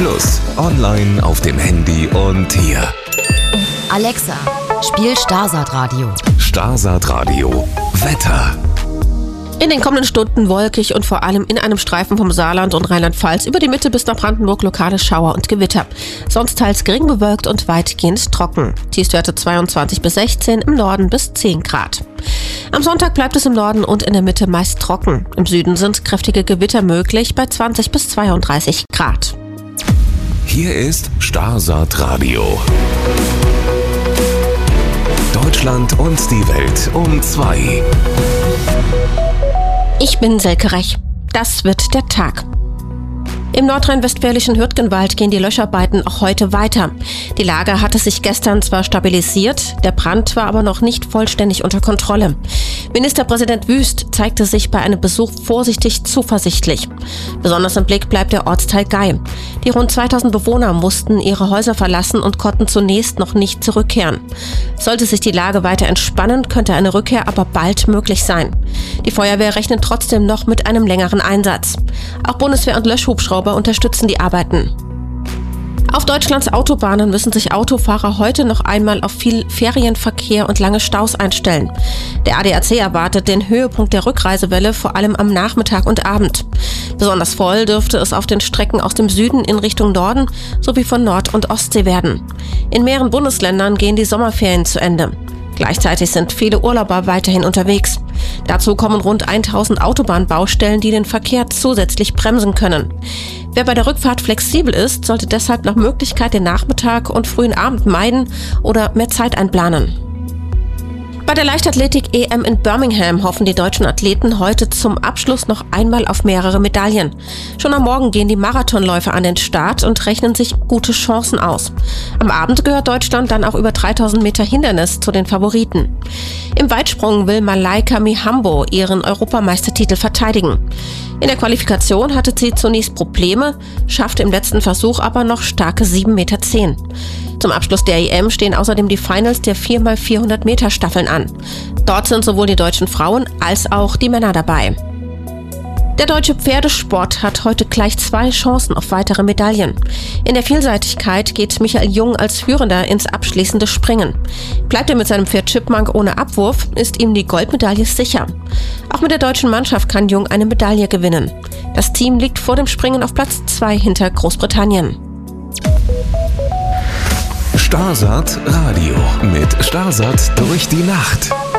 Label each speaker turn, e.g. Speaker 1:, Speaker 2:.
Speaker 1: Plus, online, auf dem Handy und hier.
Speaker 2: Alexa, spiel Starsat Radio.
Speaker 1: Starsat Radio. Wetter.
Speaker 3: In den kommenden Stunden wolkig und vor allem in einem Streifen vom Saarland und Rheinland-Pfalz über die Mitte bis nach Brandenburg lokale Schauer und Gewitter. Sonst teils gering bewölkt und weitgehend trocken. Tiefstwerte 22 bis 16, im Norden bis 10 Grad. Am Sonntag bleibt es im Norden und in der Mitte meist trocken. Im Süden sind kräftige Gewitter möglich bei 20 bis 32 Grad.
Speaker 1: Hier ist Starsat Radio. Deutschland und die Welt um 2.
Speaker 3: Ich bin Selke Rech. Das wird der Tag. Im nordrhein-westfälischen Hürtgenwald gehen die Löscharbeiten auch heute weiter. Die Lage hatte sich gestern zwar stabilisiert, der Brand war aber noch nicht vollständig unter Kontrolle. Ministerpräsident Wüst zeigte sich bei einem Besuch vorsichtig zuversichtlich. Besonders im Blick bleibt der Ortsteil Gei. Die rund 2000 Bewohner mussten ihre Häuser verlassen und konnten zunächst noch nicht zurückkehren. Sollte sich die Lage weiter entspannen, könnte eine Rückkehr aber bald möglich sein. Die Feuerwehr rechnet trotzdem noch mit einem längeren Einsatz. Auch Bundeswehr und Löschhubschrauber unterstützen die Arbeiten. Auf Deutschlands Autobahnen müssen sich Autofahrer heute noch einmal auf viel Ferienverkehr und lange Staus einstellen. Der ADAC erwartet den Höhepunkt der Rückreisewelle vor allem am Nachmittag und Abend. Besonders voll dürfte es auf den Strecken aus dem Süden in Richtung Norden sowie von Nord- und Ostsee werden. In mehreren Bundesländern gehen die Sommerferien zu Ende. Gleichzeitig sind viele Urlauber weiterhin unterwegs. Dazu kommen rund 1000 Autobahnbaustellen, die den Verkehr zusätzlich bremsen können. Wer bei der Rückfahrt flexibel ist, sollte deshalb nach Möglichkeit den Nachmittag und frühen Abend meiden oder mehr Zeit einplanen. Bei der Leichtathletik-EM in Birmingham hoffen die deutschen Athleten heute zum Abschluss noch einmal auf mehrere Medaillen. Schon am Morgen gehen die Marathonläufer an den Start und rechnen sich gute Chancen aus. Am Abend gehört Deutschland dann auch über 3000 Meter Hindernis zu den Favoriten. Im Weitsprung will Malaika Mihambo ihren Europameistertitel verteidigen. In der Qualifikation hatte sie zunächst Probleme, schaffte im letzten Versuch aber noch starke 7,10 Meter. Zum Abschluss der EM stehen außerdem die Finals der 4x400 Meter Staffeln an. Dort sind sowohl die deutschen Frauen als auch die Männer dabei. Der deutsche Pferdesport hat heute gleich 2 Chancen auf weitere Medaillen. In der Vielseitigkeit geht Michael Jung als Führender ins abschließende Springen. Bleibt er mit seinem Pferd Chipmunk ohne Abwurf, ist ihm die Goldmedaille sicher. Auch mit der deutschen Mannschaft kann Jung eine Medaille gewinnen. Das Team liegt vor dem Springen auf Platz 2 hinter Großbritannien.
Speaker 1: Starsat Radio mit Starsat durch die Nacht.